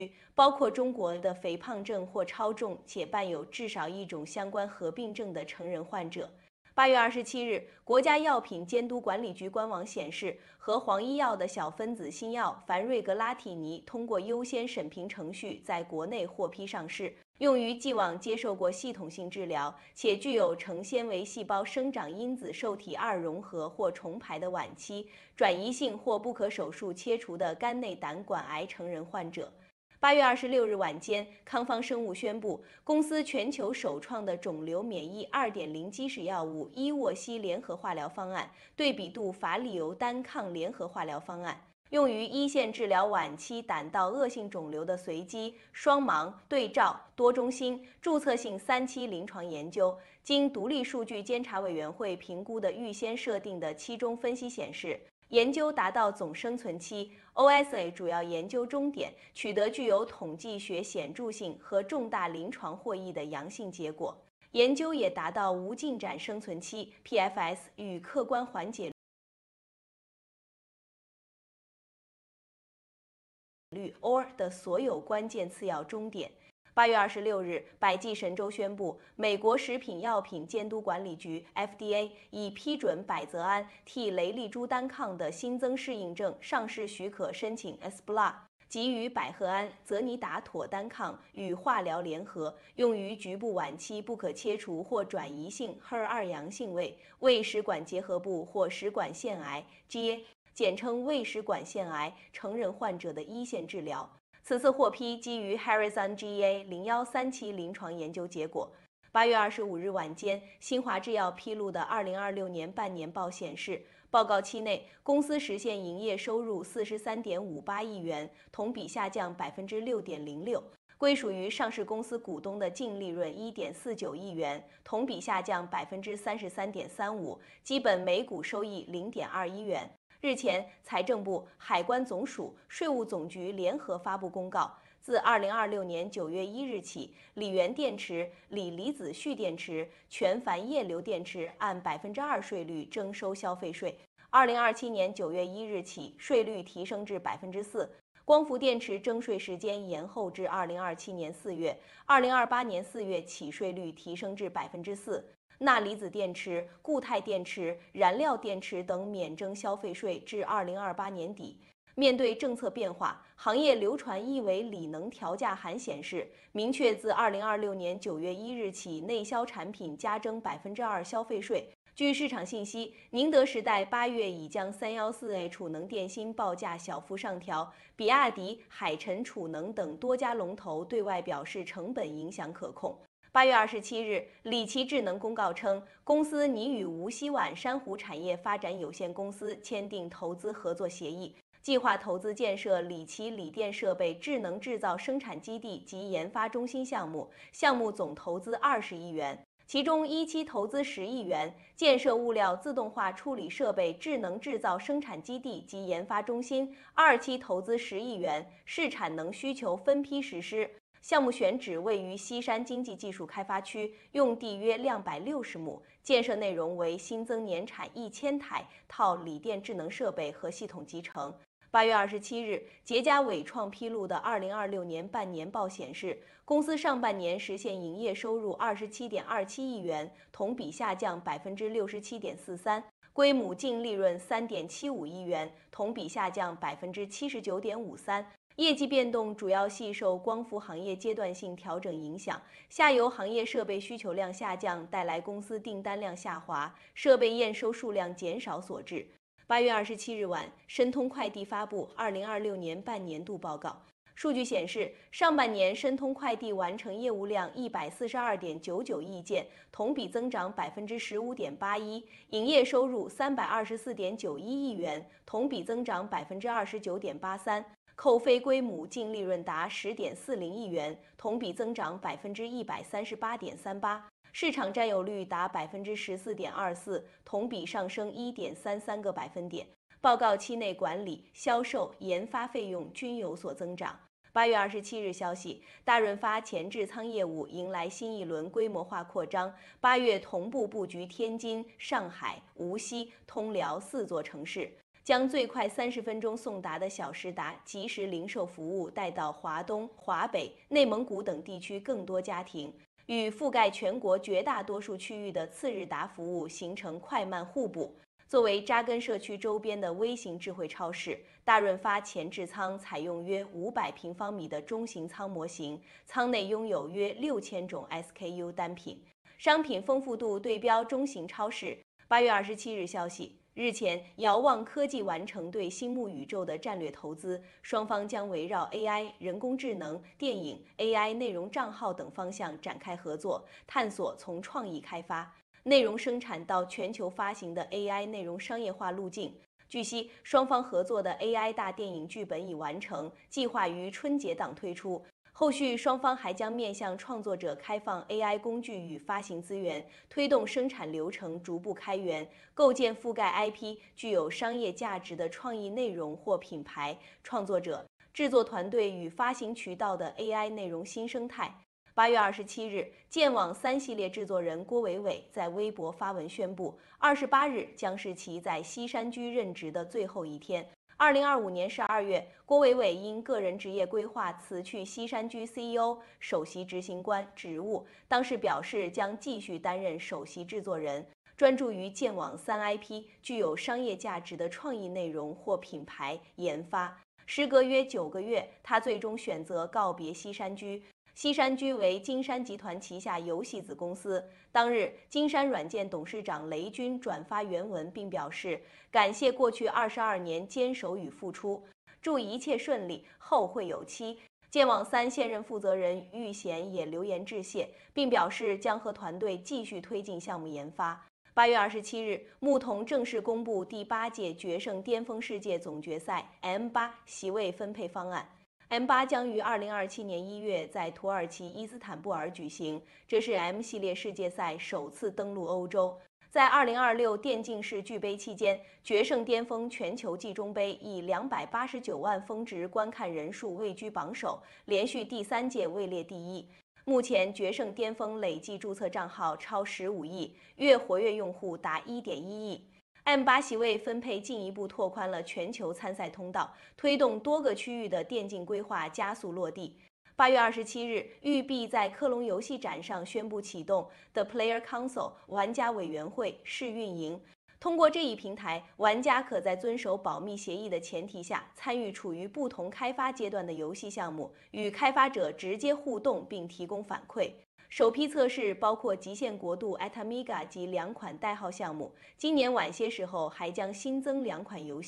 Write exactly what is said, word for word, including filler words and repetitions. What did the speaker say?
包括中国的肥胖症或超重且伴有至少一种相关合并症的成人患者。八月二十七日，国家药品监督管理局官网显示，和黄医药的小分子新药凡瑞格拉替尼通过优先审评程序在国内获批上市，用于既往接受过系统性治疗且具有成纤维细胞生长因子受体二融合或重排的晚期、转移性或不可手术切除的肝内胆管癌成人患者。八月二十六日晚间，康方生物宣布，公司全球首创的肿瘤免疫 二点零 基石药物伊沃西联合化疗方案对比度法利尤单抗联合化疗方案，用于一线治疗晚期胆道恶性肿瘤的随机、双盲、对照、多中心、注册性三期临床研究，经独立数据监察委员会评估的预先设定的期中分析显示，研究达到总生存期 O S A 主要研究终点，取得具有统计学显著性和重大临床获益的阳性结果。研究也达到无进展生存期 P F S 与客观缓解率 O R 的所有关键次要终点。八月二十六日，百济神州宣布，美国食品药品监督管理局 F D A 已批准百泽安替雷利珠单抗的新增适应症上市许可申请 E S P L A， 即与百合胺、泽尼达妥单抗与化疗联合，用于局部晚期不可切除或转移性 H E R 二阳性胃胃食管结核部或食管腺癌 G A， 简称胃食管腺癌成人患者的一线治疗。此次获批基于 Harrison G A 零一三期临床研究结果。八月二十五日晚间，新华制药披露的二零二六年半年报显示，报告期内公司实现营业收入四十三点五八亿元，同比下降百分之六点零六。归属于上市公司股东的净利润一点四九亿元，同比下降百分之三十三点三五，基本每股收益零点二一元。日前，财政部、海关总署、税务总局联合发布公告，自二零二六年九月一日起，锂源电池、锂离子蓄电池、全钒液流电池按百分之二税率征收消费税。二零二七年九月一日起，税率提升至百分之四。光伏电池征税时间延后至二零二七年四月，二零二八年四月起税率提升至百分之四。钠离子电池、固态电池、燃料电池等免征消费税至二零二八年底。面对政策变化，行业流传一维锂能调价函显示，明确自二零二六年九月一日起，内销产品加征百分之二消费税。据市场信息，宁德时代八月已将三一四 A 储能电芯报价小幅上调，比亚迪、海辰储能等多家龙头对外表示成本影响可控。八月二十七日，理奇智能公告称，公司拟与无锡皖珊瑚产业发展有限公司签订投资合作协议，计划投资建设理奇锂电设备智能制造生产基地及研发中心项目，项目总投资二十亿元，其中一期投资十亿元，建设物料自动化处理设备智能制造生产基地及研发中心；二期投资十亿元，视产能需求分批实施。项目选址位于西山经济技术开发区，用地约两百六十亩，建设内容为新增年产一千台套锂电智能设备和系统集成。八月二十七日，捷佳伟创披露的二零二六年半年报显示，公司上半年实现营业收入二十七点二七亿元，同比下降百分之六十七点四三，归母净利润三点七五亿元，同比下降百分之七十九点五三。业绩变动主要系受光伏行业阶段性调整影响，下游行业设备需求量下降带来公司订单量下滑，设备验收数量减少所致。八月二十七日晚，申通快递发布二零二六年半年度报告。数据显示，上半年申通快递完成业务量一百四十二点九九亿件，同比增长百分之十五点八一，营业收入三百二十四点九一亿元，同比增长百分之二十九点八三。扣非归母净利润达十点四零亿元，同比增长百分之一百三十八点三八，市场占有率达百分之十四点二四，同比上升一点三三个百分点。报告期内管理、销售、研发费用均有所增长。八月二十七日消息，大润发前置仓业务迎来新一轮规模化扩张，八月同步布局天津、上海、无锡、通辽四座城市。 将最快三十分钟送达的小时达即时零售服务带到华东、华北、内蒙古等地区更多家庭，与覆盖全国绝大多数区域的次日达服务形成快慢互补。作为扎根社区周边的微型智慧超市，大润发前置仓采用约五百平方米的中型仓模型，仓内拥有约六千种 S K U 单品，商品丰富度对标中型超市。八月二十七日消息，日前，遥望科技完成对星幕宇宙的战略投资，双方将围绕 A I、人工智能、电影、A I 内容账号等方向展开合作，探索从创意开发、内容生产到全球发行的 A I 内容商业化路径。据悉，双方合作的 A I 大电影剧本已完成，计划于春节档推出。后续双方还将面向创作者开放 A I 工具与发行资源，推动生产流程逐步开源，构建覆盖 I P 具有商业价值的创意内容或品牌、创作者、制作团队与发行渠道的 A I 内容新生态。八月二十七日，剑网三系列制作人郭伟伟在微博发文宣布，二十八日将是其在西山居任职的最后一天。二零二五年十二月，郭伟伟因个人职业规划辞去西山居 C E O、首席执行官职务，当时表示将继续担任首席制作人，专注于剑网三 I P 具有商业价值的创意内容或品牌研发。时隔约九个月，他最终选择告别西山居。西山居为金山集团旗下游戏子公司。当日，金山软件董事长雷军转发原文，并表示感谢过去二十二年坚守与付出，祝一切顺利，后会有期。剑网三现任负责人玉贤也留言致谢，并表示将和团队继续推进项目研发。八月二十七日，牧童正式公布第八届决胜巅峰世界总决赛 M 八 席位分配方案。M 八 将于二零二七年一月在土耳其伊斯坦布尔举行，这是 M 系列世界赛首次登陆欧洲。在二零二六电竞世俱杯期间，决胜巅峰全球季中杯以两百八十九万峰值观看人数位居榜首，连续第三届位列第一。目前，决胜巅峰累计注册账号超十五亿，月活跃用户达一点一亿。M 八 席位分配进一步拓宽了全球参赛通道，推动多个区域的电竞规划加速落地。八月二十七日，育碧在科隆游戏展上宣布启动 The Player Council 玩家委员会试运营。通过这一平台，玩家可在遵守保密协议的前提下，参与处于不同开发阶段的游戏项目，与开发者直接互动并提供反馈。首批测试包括极限国度 Atamiga 及两款代号项目，今年晚些时候还将新增两款游戏。